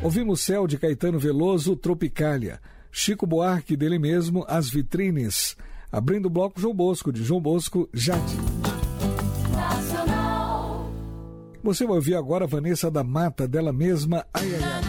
Ouvimos Céu de Caetano Veloso, Tropicália. Chico Buarque, dele mesmo, As Vitrines. Abrindo o bloco, João Bosco, de João Bosco, Jade. Você vai ouvir agora Vanessa da Mata, dela mesma, Ai Ai Ai.